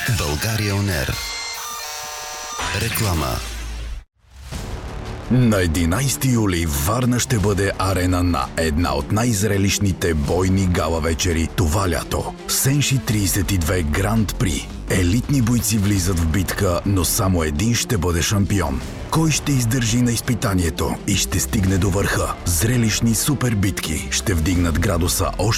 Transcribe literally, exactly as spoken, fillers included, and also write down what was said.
България Он Ер. Реклама. На единайсети юли Варна ще бъде арена на една от най-зрелищните бойни гала вечери това лято. Сенши трийсет и две Гранд При. Елитни бойци влизат в битка, но само един ще бъде шампион. Кой ще издържи на изпитанието и ще стигне до върха? Зрелищни супер битки ще вдигнат градуса още